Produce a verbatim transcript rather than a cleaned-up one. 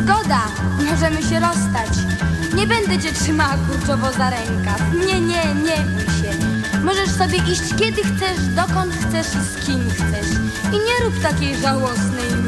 Zgoda, możemy się rozstać. Nie będę cię trzymała kurczowo za rękaw. Nie, nie, nie bój się. Możesz sobie iść kiedy chcesz, dokąd chcesz i z kim chcesz. I nie rób takiej żałosnej